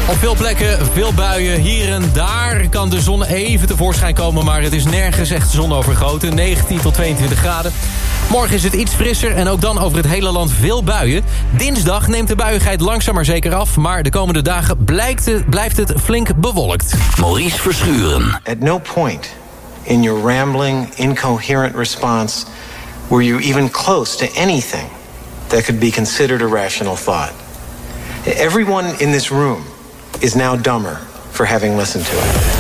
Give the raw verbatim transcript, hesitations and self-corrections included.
Op veel plekken, veel buien. Hier en daar kan de zon even tevoorschijn komen, maar het is nergens echt zonovergoten. negentien tot tweeëntwintig graden. Morgen is het iets frisser en ook dan over het hele land veel buien. Dinsdag neemt de buiigheid langzaam maar zeker af, maar de komende dagen blijkt het, blijft het flink bewolkt. Maurice Verschuren. At no point in your rambling, incoherent response were you even close to anything that could be considered a rational thought. Everyone in this room is now dumber for having listened to it.